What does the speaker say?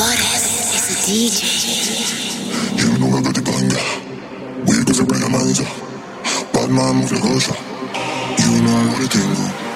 Goddess is a DJ. You know I got the banger. We go to bring a manager. Bad man move like Usher. You know I got the tingle.